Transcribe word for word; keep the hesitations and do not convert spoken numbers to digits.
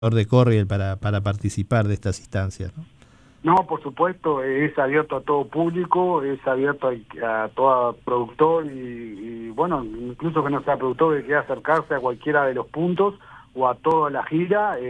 de Corriel para, para participar de estas instancias, ¿no? No, por supuesto, es abierto a todo público, es abierto a, a todo productor y, y, bueno, incluso que no sea productor, que quiera acercarse a cualquiera de los puntos o a toda la gira. Eh,